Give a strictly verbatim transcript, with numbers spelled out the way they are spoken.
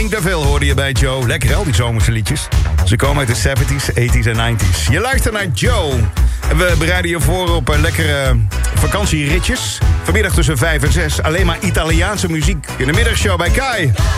Doet er veel, hoorde je bij Joe. Lekker al die zomerse liedjes. Ze komen uit de zeventies, tachtiger en negentiger. Je luistert naar Joe. En we bereiden je voor op uh, lekkere vakantieritjes. Vanmiddag tussen vijf en zes. Alleen maar Italiaanse muziek in de middagshow bij Kai.